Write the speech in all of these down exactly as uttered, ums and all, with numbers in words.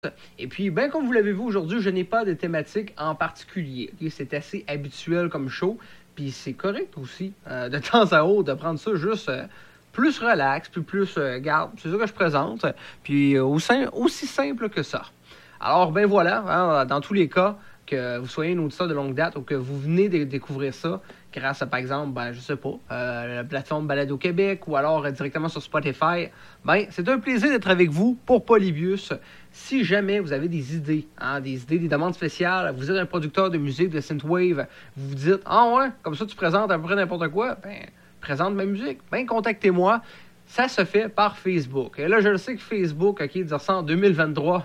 Et puis, ben comme vous l'avez vu aujourd'hui, je n'ai pas de thématique en particulier. Okay? C'est assez habituel comme show, puis c'est correct aussi, euh, de temps à autre, de prendre ça juste euh, plus relax, puis plus, euh, garde, c'est ça que je présente, puis euh, aussi, aussi simple que ça. Alors, ben voilà, hein, dans tous les cas, que vous soyez un auditeur de longue date ou que vous venez de découvrir ça grâce à, par exemple, ben, je sais pas, euh, la plateforme Balado Québec ou alors euh, directement sur Spotify, ben, c'est un plaisir d'être avec vous pour Polybius. Si jamais vous avez des idées, hein, des idées, des demandes spéciales, vous êtes un producteur de musique, de synthwave, vous vous dites, ah ouais, comme ça tu présentes à peu près n'importe quoi, ben, présente ma musique, ben, contactez-moi. Ça se fait par Facebook. Et là, je le sais que Facebook, OK, dire ça en deux mille vingt-trois,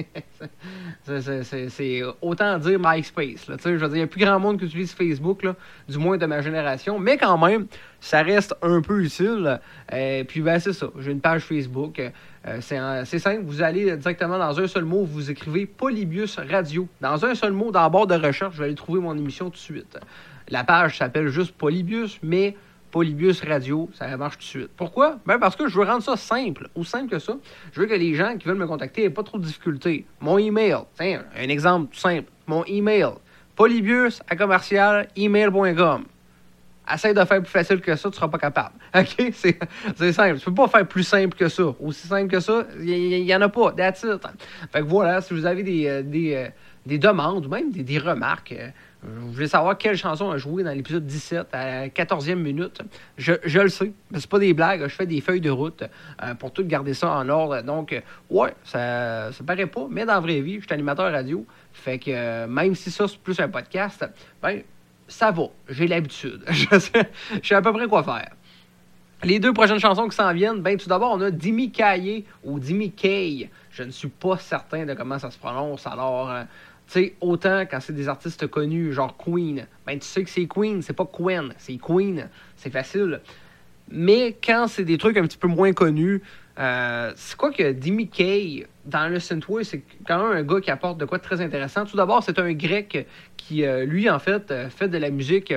c'est, c'est, c'est, c'est autant dire MySpace. Là, je veux dire, il n'y a plus grand monde qui utilise Facebook, là, du moins de ma génération. Mais quand même, ça reste un peu utile. Et puis, ben, c'est ça. J'ai une page Facebook. Euh, c'est, c'est simple. Vous allez directement dans un seul mot, vous écrivez Polybius Radio. Dans un seul mot, dans la barre de recherche, vous allez trouver mon émission tout de suite. La page s'appelle juste Polybius, mais Polybius Radio, ça marche tout de suite. Pourquoi? Ben parce que je veux rendre ça simple, aussi simple que ça. Je veux que les gens qui veulent me contacter n'aient pas trop de difficultés. Mon email, tiens, un exemple tout simple. Mon email, polybius à commercial email point com. Essaye de faire plus facile que ça, tu ne seras pas capable. OK? C'est, c'est simple. Tu peux pas faire plus simple que ça. Aussi simple que ça, il n'y en a pas. That's it. Fait que voilà, si vous avez des, des, des demandes ou même des, des remarques, vous voulez savoir quelle chanson a joué dans l'épisode dix-sept à la quatorzième minute, je, je le sais. Mais c'est pas des blagues. Je fais des feuilles de route euh, pour tout garder ça en ordre. Donc, euh, ouais, ça, ça paraît pas. Mais dans la vraie vie, je suis animateur radio. Fait que euh, même si ça, c'est plus un podcast, ben, ça va. J'ai l'habitude. je, sais, je sais à peu près quoi faire. Les deux prochaines chansons qui s'en viennent, ben tout d'abord, on a Dimi Kaye ou Dimi Kaye. Je ne suis pas certain de comment ça se prononce. Alors... Euh, tu sais, autant quand c'est des artistes connus, genre Queen, ben tu sais que c'est Queen, c'est pas Queen, c'est Queen, c'est facile. Mais quand c'est des trucs un petit peu moins connus, euh, c'est quoi que Dimi Kaye, dans le synthwave, c'est quand même un gars qui apporte de quoi de très intéressant. Tout d'abord, c'est un grec qui, euh, lui, en fait, euh, fait de la musique...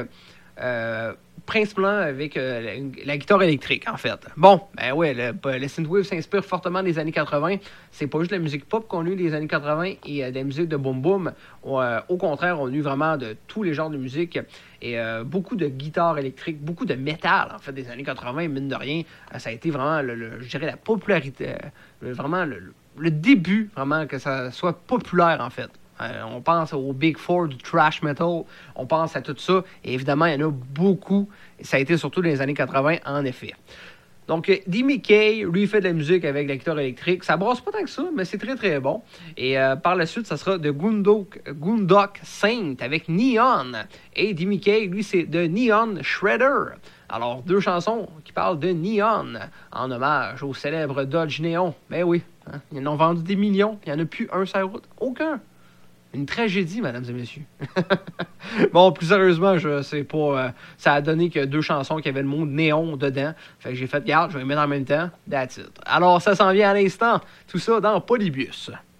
Euh, principalement avec euh, la, la guitare électrique, en fait. Bon, ben ouais, le, le synthwave s'inspire fortement des années quatre-vingts. C'est pas juste la musique pop qu'on a eu des années quatre-vingts et euh, de la musique de boom boom. Euh, au contraire, on a eu vraiment de tous les genres de musique et euh, beaucoup de guitare électrique, beaucoup de métal, en fait, des années quatre-vingts, mine de rien. Euh, ça a été vraiment, le, le, je dirais, la popularité, euh, vraiment le, le début, vraiment, que ça soit populaire, en fait. Euh, on pense au Big Four du thrash metal, on pense à tout ça, et évidemment, il y en a beaucoup, et ça a été surtout dans les années quatre-vingts, en effet. Donc, Dimi Kaye, lui, fait de la musique avec la guitare électrique. Ça brasse pas tant que ça, mais c'est très, très bon. Et euh, par la suite, ça sera de Gundok, Gundok Saint avec Neon. Et Dimi Kaye, lui, c'est de Neon Shredder. Alors, deux chansons qui parlent de Neon, en hommage au célèbre Dodge Neon. Ben oui, hein, ils en ont vendu des millions, il n'y en a plus un sur la route. Aucun. Une tragédie, mesdames et messieurs. Bon, plus sérieusement, je sais pas. Euh, ça a donné que deux chansons qui avaient le mot néon dedans. Fait que j'ai fait, regarde, je vais les mettre en même temps. That's it. Alors, ça s'en vient à l'instant. Tout ça dans Polybius.